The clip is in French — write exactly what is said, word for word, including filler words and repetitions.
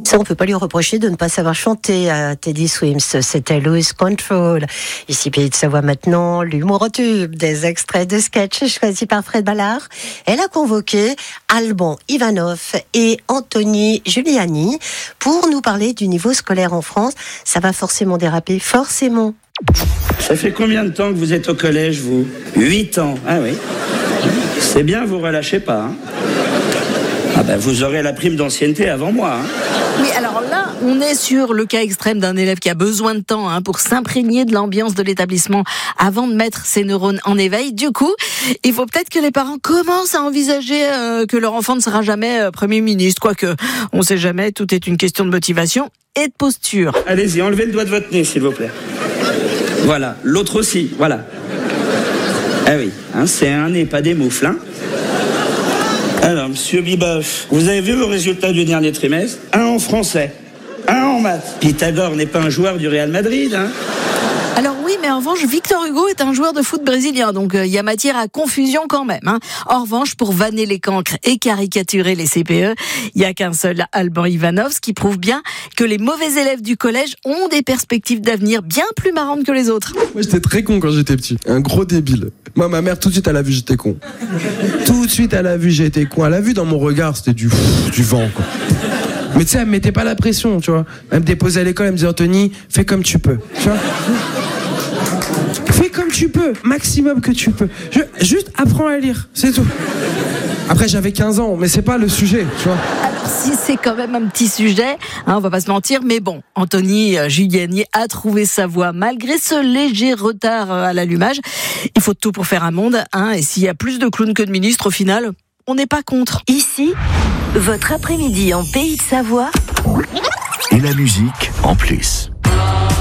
Ça, on peut pas lui reprocher de ne pas savoir chanter à Teddy Swims. C'était Lose Control. Ici, Pays de Savoie maintenant, l'humour au tube, des extraits de sketch choisis par Fred Ballard. Elle a convoqué Alban Ivanov et Anthony Giuliani pour nous parler du niveau scolaire en France. Ça va forcément déraper, forcément. Ça fait combien de temps que vous êtes au collège, vous ? Huit ans. Ah oui. C'est bien, vous relâchez pas. Hein. Ah ben, vous aurez la prime d'ancienneté avant moi. Hein. Oui, alors là, on est sur le cas extrême d'un élève qui a besoin de temps hein, pour s'imprégner de l'ambiance de l'établissement avant de mettre ses neurones en éveil. Du coup, il faut peut-être que les parents commencent à envisager euh, que leur enfant ne sera jamais euh, Premier ministre. Quoique, on sait jamais, tout est une question de motivation et de posture. Allez-y, enlevez le doigt de votre nez, s'il vous plaît. Voilà, l'autre aussi, voilà. Ah oui, hein, c'est un nez, pas des moufles, hein. Alors, monsieur Biboff, vous avez vu vos résultats du dernier trimestre ? Un en français, un en maths. Pythagore n'est pas un joueur du Real Madrid, hein ? Alors oui, mais en revanche, Victor Hugo est un joueur de foot brésilien, donc il euh, y a matière à confusion quand même. Hein. En revanche, pour vanner les cancres et caricaturer les C P E, il n'y a qu'un seul Alban Ivanov, ce qui prouve bien que les mauvais élèves du collège ont des perspectives d'avenir bien plus marrantes que les autres. Moi, j'étais très con quand j'étais petit, un gros débile. Moi, ma mère, tout de suite, elle a vu j'étais con. Tout de suite, elle a vu j'étais con. Elle a vu dans mon regard, c'était du, du vent, quoi. Mais tu sais, elle me mettait pas la pression, tu vois. Elle me déposait à l'école, elle me disait, Anthony, fais comme tu peux, tu vois. Fais comme tu peux, maximum que tu peux. Je, juste apprends à lire, c'est tout. Après, j'avais quinze ans, mais c'est pas le sujet, tu vois. Alors, si c'est quand même un petit sujet, hein, on va pas se mentir, mais bon, Anthony euh, Giuliani a trouvé sa voie malgré ce léger retard euh, à l'allumage. Il faut tout pour faire un monde, hein, et s'il y a plus de clowns que de ministres, au final, on n'est pas contre. Ici, votre après-midi en Pays de Savoie. Et la musique en plus.